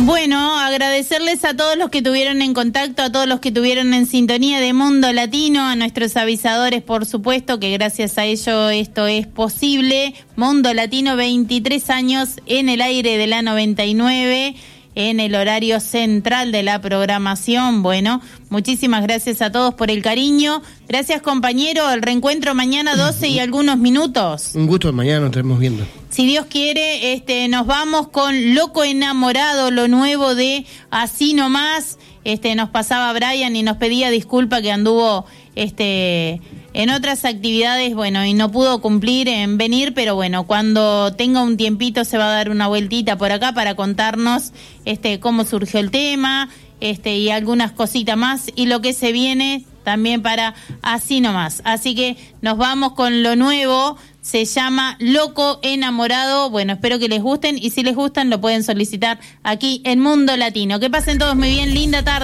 Bueno, agradecerles a todos los que tuvieron en contacto, a todos los que tuvieron en sintonía de Mundo Latino, a nuestros avisadores, por supuesto, que gracias a ello esto es posible. Mundo Latino, 23 años en el aire de la 99, en el horario central de la programación. Bueno, muchísimas gracias a todos por el cariño. Gracias, compañero. El reencuentro mañana 12 y algunos minutos. Un gusto, mañana nos estaremos viendo. Si Dios quiere, nos vamos con Loco Enamorado, lo nuevo de Así Nomás. Nos pasaba Brian y nos pedía disculpa que anduvo en otras actividades, bueno, y no pudo cumplir en venir, pero bueno, cuando tenga un tiempito se va a dar una vueltita por acá para contarnos cómo surgió el tema, y algunas cositas más, y lo que se viene también para Así Nomás. Así que nos vamos con lo nuevo. Se llama Loco Enamorado. Bueno, espero que les gusten, y si les gustan lo pueden solicitar aquí en Mundo Latino. Que pasen todos muy bien, linda tarde.